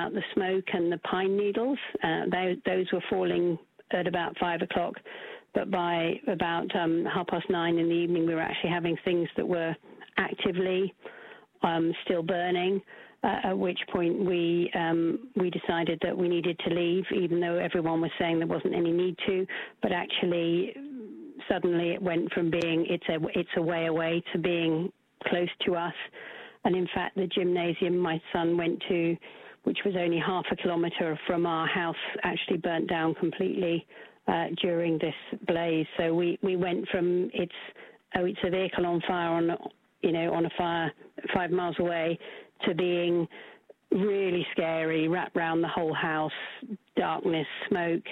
about the smoke and the pine needles. Those were falling at about 5 o'clock. But by about 9:30 in the evening, we were actually having things that were actively still burning, at which point we decided that we needed to leave, even though everyone was saying there wasn't any need to. But actually, suddenly it went from being it's a way away to being close to us. And in fact, the gymnasium my son went to, which was only half a kilometre from our house, actually burnt down completely during this blaze. So we went from it's a vehicle on fire on a fire 5 miles away to being really scary, wrapped around the whole house, darkness, smoke,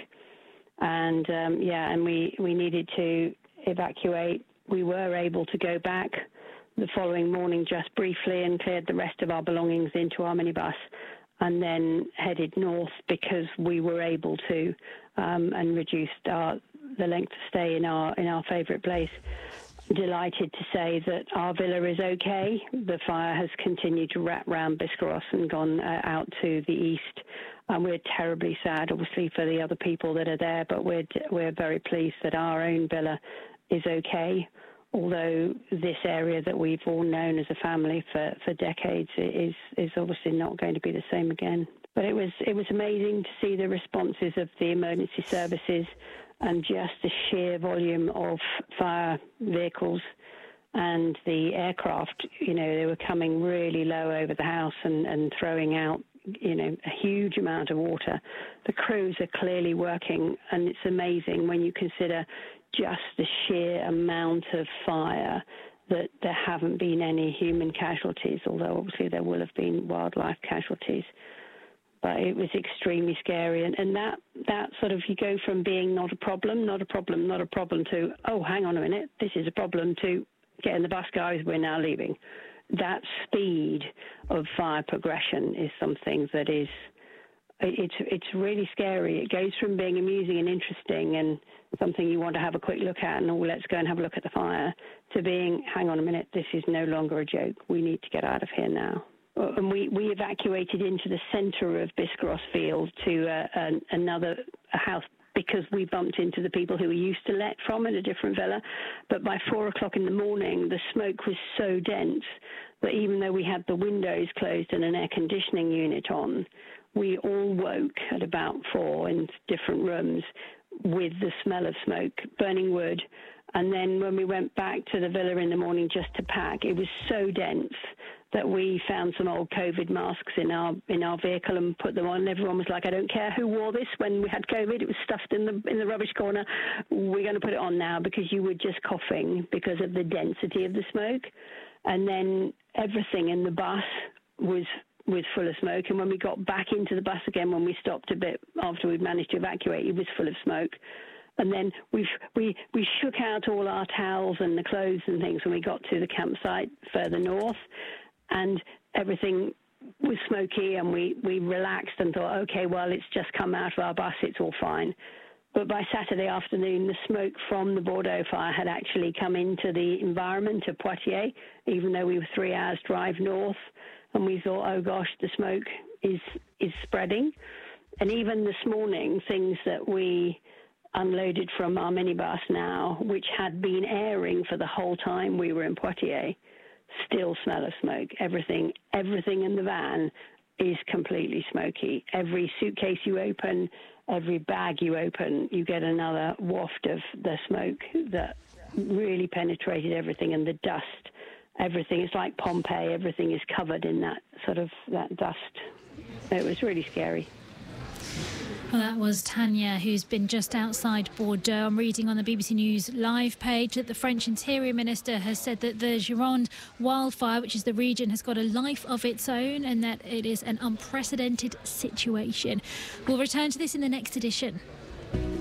and and we needed to evacuate. We were able to go back the following morning just briefly and cleared the rest of our belongings into our minibus, and then headed north because we were able to, and reduced the length of stay in our favourite place. Delighted to say that our villa is okay. The fire has continued to wrap round Biscarrosse and gone out to the east. And we're terribly sad, obviously, for the other people that are there, but we're very pleased that our own villa is okay. Although this area that we've all known as a family for decades is obviously not going to be the same again. But it was amazing to see the responses of the emergency services and just the sheer volume of fire vehicles and the aircraft. They were coming really low over the house and throwing out, a huge amount of water. The crews are clearly working, and it's amazing when you consider just the sheer amount of fire that there haven't been any human casualties, although obviously there will have been wildlife casualties. But it was extremely scary. And that sort of, you go from being not a problem to, oh, hang on a minute, this is a problem, to get in the bus, guys, we're now leaving. That speed of fire progression is something that is, it's really scary. It goes from being amusing and interesting and something you want to have a quick look at and, oh, let's go and have a look at the fire, to being, hang on a minute, this is no longer a joke. We need to get out of here now. And we evacuated into the centre of Biscarrosse Field to another house because we bumped into the people who we used to let from in a different villa. But by 4 o'clock in the morning, the smoke was so dense that even though we had the windows closed and an air conditioning unit on, we all woke at about 4 in different rooms with the smell of smoke, burning wood. And then when we went back to the villa in the morning just to pack, it was so dense that we found some old COVID masks in our vehicle and put them on. Everyone was like, I don't care who wore this when we had COVID. It was stuffed in the rubbish corner. We're going to put it on now because you were just coughing because of the density of the smoke. And then everything in the bus was full of smoke. And when we got back into the bus again, when we stopped a bit after we'd managed to evacuate, it was full of smoke. And then we shook out all our towels and the clothes and things when we got to the campsite further north, and everything was smoky, and we relaxed and thought, okay, well, it's just come out of our bus, it's all fine. But by Saturday afternoon, the smoke from the Bordeaux fire had actually come into the environment of Poitiers, even though we were 3 hours drive north, and we thought, oh gosh, the smoke is spreading. And even this morning, things that we unloaded from our minibus now, which had been airing for the whole time we were in Poitiers, still smell of smoke. Everything in the van is completely smoky. Every suitcase you open, every bag you open, you get another waft of the smoke that really penetrated everything, and the dust. Everything is like Pompeii. Everything is covered in that dust. It was really scary. Well, that was Tanya, who's been just outside Bordeaux. I'm reading on the BBC News Live page that the French Interior Minister has said that the Gironde wildfire, which is the region, has got a life of its own and that it is an unprecedented situation. We'll return to this in the next edition.